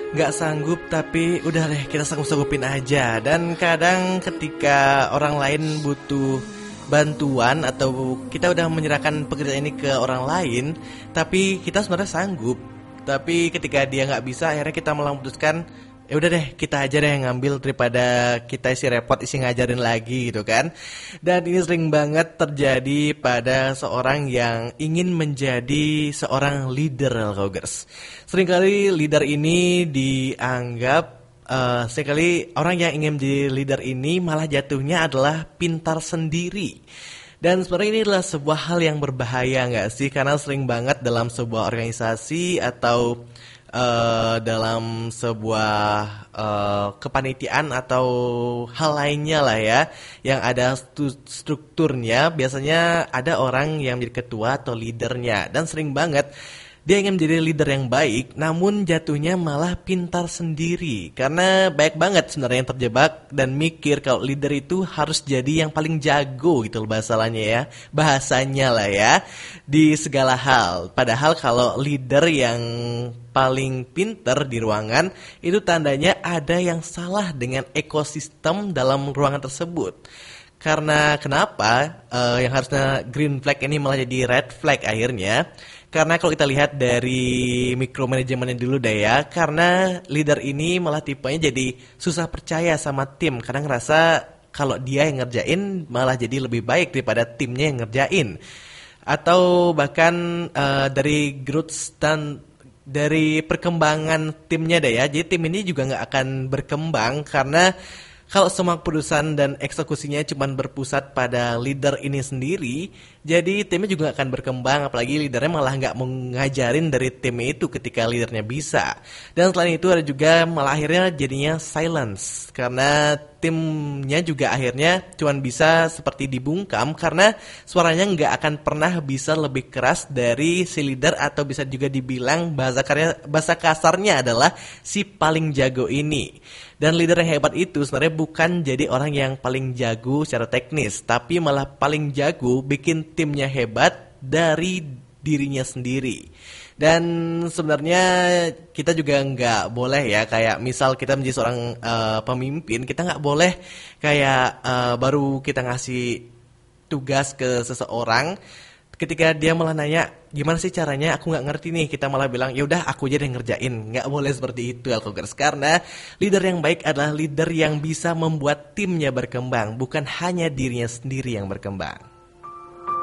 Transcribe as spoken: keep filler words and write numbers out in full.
nggak sanggup tapi udah deh kita sanggup-sanggupin aja. Dan kadang ketika orang lain butuh bantuan atau kita udah menyerahkan pekerjaan ini ke orang lain, tapi kita sebenarnya sanggup, tapi ketika dia nggak bisa, akhirnya kita malah memutuskan ya udah deh kita aja deh yang ngambil daripada kita isi repot isi ngajarin lagi gitu kan. Dan ini sering banget terjadi pada seorang yang ingin menjadi seorang leader, Alkogers. Seringkali leader ini dianggap Uh, sekali orang yang ingin menjadi leader ini malah jatuhnya adalah pintar sendiri. Dan sebenarnya ini adalah sebuah hal yang berbahaya nggak sih? Karena sering banget dalam sebuah organisasi atau uh, dalam sebuah uh, kepanitiaan atau hal lainnya lah ya, yang ada stu- strukturnya, biasanya ada orang yang menjadi ketua atau leadernya. Dan sering banget dia ingin menjadi leader yang baik, namun jatuhnya malah pintar sendiri. Karena banyak banget sebenarnya yang terjebak dan mikir kalau leader itu harus jadi yang paling jago gitu loh bahasanya ya. Bahasanya lah ya, di segala hal. Padahal kalau leader yang paling pintar di ruangan, itu tandanya ada yang salah dengan ekosistem dalam ruangan tersebut. Karena kenapa uh, yang harusnya green flag ini malah jadi red flag akhirnya? Karena kalau kita lihat dari micromanagementnya dulu deh ya, karena leader ini malah tipenya jadi susah percaya sama tim, karena ngerasa kalau dia yang ngerjain malah jadi lebih baik daripada timnya yang ngerjain. Atau bahkan uh, dari growth stand, dari perkembangan timnya deh ya, jadi tim ini juga nggak akan berkembang karena kalau semua keputusan dan eksekusinya cuma berpusat pada leader ini sendiri, jadi timnya juga akan berkembang, apalagi leadernya malah nggak mengajarin dari timnya itu ketika leadernya bisa. Dan selain itu ada juga malah akhirnya jadinya silence, karena timnya juga akhirnya cuma bisa seperti dibungkam karena suaranya nggak akan pernah bisa lebih keras dari si leader, atau bisa juga dibilang bahasa karya, bahasa kasarnya adalah si paling jago ini. Dan leader yang hebat itu sebenarnya bukan jadi orang yang paling jago secara teknis, tapi malah paling jago bikin timnya hebat dari dirinya sendiri. Dan sebenarnya kita juga nggak boleh ya, kayak misal kita menjadi seorang uh, pemimpin, kita nggak boleh kayak uh, baru kita ngasih tugas ke seseorang, ketika dia malah nanya gimana sih caranya, aku nggak ngerti nih, kita malah bilang ya udah aku aja yang ngerjain. Nggak boleh seperti itu, Alkogers. Karena leader yang baik adalah leader yang bisa membuat timnya berkembang, bukan hanya dirinya sendiri yang berkembang.